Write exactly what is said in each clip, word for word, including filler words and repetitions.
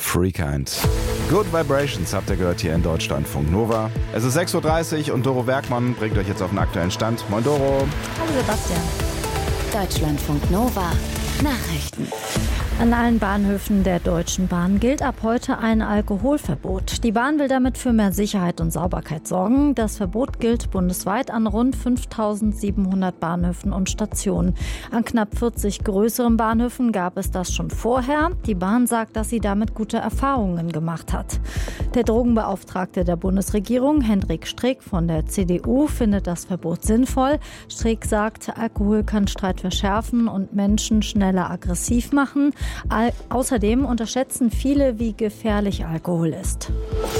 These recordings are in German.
Freekind. Good Vibrations habt ihr gehört hier in Deutschlandfunk Nova. Es ist sechs Uhr dreißig und Doro Werkmann bringt euch jetzt auf den aktuellen Stand. Moin Doro. Hallo Sebastian. Deutschlandfunk Nova Nachrichten. An allen Bahnhöfen der Deutschen Bahn gilt ab heute ein Alkoholverbot. Die Bahn will damit für mehr Sicherheit und Sauberkeit sorgen. Das Verbot gilt bundesweit an rund fünftausendsiebenhundert Bahnhöfen und Stationen. An knapp vierzig größeren Bahnhöfen gab es das schon vorher. Die Bahn sagt, dass sie damit gute Erfahrungen gemacht hat. Der Drogenbeauftragte der Bundesregierung, Hendrik Streeck von der C D U, findet das Verbot sinnvoll. Streeck sagt, Alkohol kann Streit verschärfen und Menschen schneller aggressiv machen. All- außerdem unterschätzen viele, wie gefährlich Alkohol ist.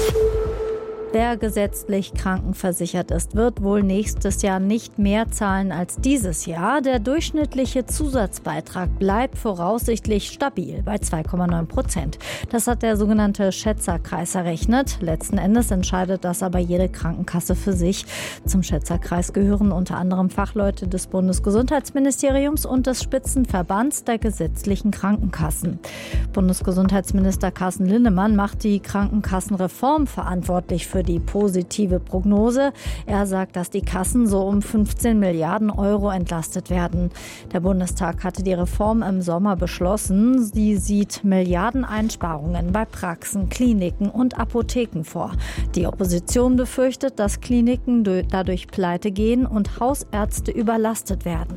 Wer gesetzlich krankenversichert ist, wird wohl nächstes Jahr nicht mehr zahlen als dieses Jahr. Der durchschnittliche Zusatzbeitrag bleibt voraussichtlich stabil bei zwei Komma neun Prozent. Das hat der sogenannte Schätzerkreis errechnet. Letzten Endes entscheidet das aber jede Krankenkasse für sich. Zum Schätzerkreis gehören unter anderem Fachleute des Bundesgesundheitsministeriums und des Spitzenverbands der gesetzlichen Krankenkassen. Bundesgesundheitsminister Carsten Linnemann macht die Krankenkassenreform verantwortlich für die positive Prognose. Er sagt, dass die Kassen so um fünfzehn Milliarden Euro entlastet werden. Der Bundestag hatte die Reform im Sommer beschlossen. Sie sieht Milliardeneinsparungen bei Praxen, Kliniken und Apotheken vor. Die Opposition befürchtet, dass Kliniken dadurch pleite gehen und Hausärzte überlastet werden.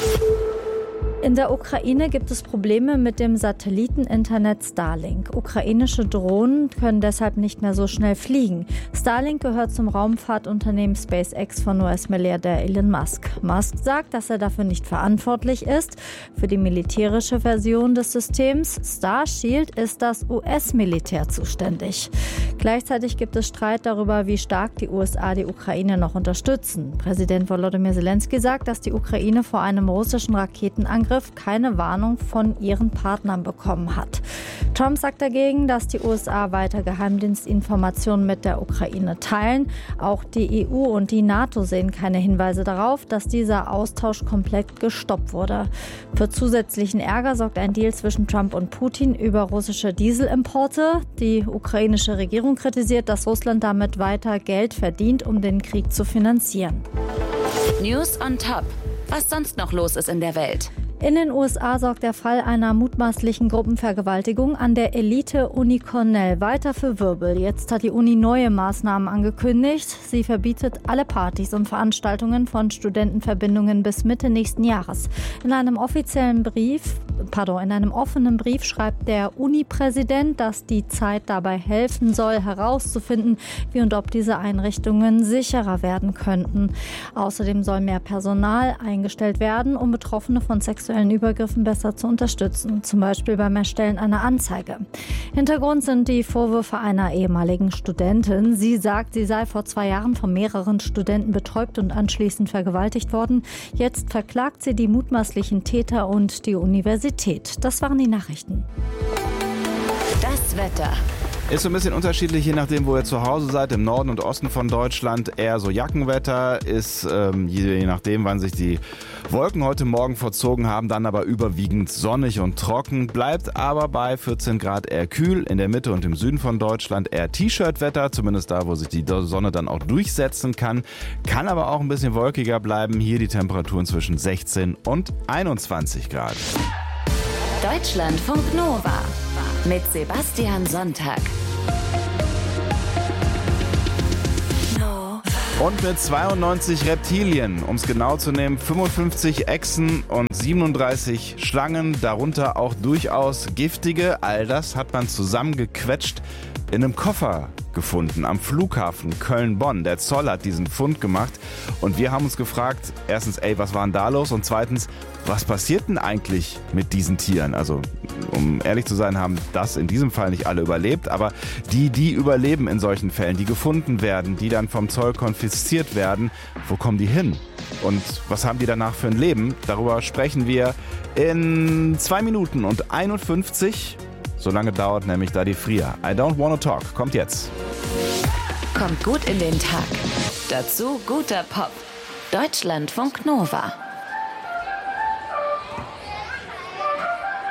In der Ukraine gibt es Probleme mit dem Satelliteninternet Starlink. Ukrainische Drohnen können deshalb nicht mehr so schnell fliegen. Starlink gehört zum Raumfahrtunternehmen SpaceX von U S-Milliardär Elon Musk. Musk sagt, dass er dafür nicht verantwortlich ist. Für die militärische Version des Systems Starshield ist das U S-Militär zuständig. Gleichzeitig gibt es Streit darüber, wie stark die U S A die Ukraine noch unterstützen. Präsident Volodymyr Zelensky sagt, dass die Ukraine vor einem russischen Raketenangriff keine Warnung von ihren Partnern bekommen hat. Trump sagt dagegen, dass die U S A weiter Geheimdienstinformationen mit der Ukraine teilen. Auch die E U und die NATO sehen keine Hinweise darauf, dass dieser Austausch komplett gestoppt wurde. Für zusätzlichen Ärger sorgt ein Deal zwischen Trump und Putin über russische Dieselimporte. Die ukrainische Regierung kritisiert, dass Russland damit weiter Geld verdient, um den Krieg zu finanzieren. News on Top. Was sonst noch los ist in der Welt? In den U S A sorgt der Fall einer mutmaßlichen Gruppenvergewaltigung an der Elite-Uni Cornell weiter für Wirbel. Jetzt hat die Uni neue Maßnahmen angekündigt. Sie verbietet alle Partys und Veranstaltungen von Studentenverbindungen bis Mitte nächsten Jahres. In einem offiziellen Brief, pardon, in einem offenen Brief schreibt der Uni-Präsident, dass die Zeit dabei helfen soll, herauszufinden, wie und ob diese Einrichtungen sicherer werden könnten. Außerdem soll mehr Personal eingestellt werden, um Betroffene von sexuellen Übergriffen besser zu unterstützen, zum Beispiel beim Erstellen einer Anzeige. Hintergrund sind die Vorwürfe einer ehemaligen Studentin. Sie sagt, sie sei vor zwei Jahren von mehreren Studenten betäubt und anschließend vergewaltigt worden. Jetzt verklagt sie die mutmaßlichen Täter und die Universität. Das waren die Nachrichten. Das Wetter. Ist so ein bisschen unterschiedlich, je nachdem, wo ihr zu Hause seid. Im Norden und Osten von Deutschland eher so Jackenwetter. Ist ähm, je nachdem, wann sich die Wolken heute Morgen verzogen haben, dann aber überwiegend sonnig und trocken. Bleibt aber bei vierzehn Grad eher kühl. In der Mitte und im Süden von Deutschland eher T-Shirt-Wetter. Zumindest da, wo sich die Sonne dann auch durchsetzen kann. Kann aber auch ein bisschen wolkiger bleiben. Hier die Temperaturen zwischen sechzehn und einundzwanzig Grad. Deutschlandfunk Nova mit Sebastian Sonntag. Und mit zweiundneunzig Reptilien, um es genau zu nehmen, fünfundfünfzig Echsen und siebenunddreißig Schlangen, darunter auch durchaus giftige. All das hat man zusammengequetscht in einem Koffer gefunden am Flughafen Köln-Bonn. Der Zoll hat diesen Fund gemacht und wir haben uns gefragt, erstens, ey, was war denn da los? Und zweitens, was passiert denn eigentlich mit diesen Tieren? Also, um ehrlich zu sein, haben das in diesem Fall nicht alle überlebt, aber die, die überleben in solchen Fällen, die gefunden werden, die dann vom Zoll konfisziert werden, wo kommen die hin? Und was haben die danach für ein Leben? Darüber sprechen wir in zwei Minuten und einundfünfzig. So lange dauert nämlich da die Fria. I don't wanna talk. Kommt jetzt. Kommt gut in den Tag. Dazu guter Pop. Deutschlandfunk Nova.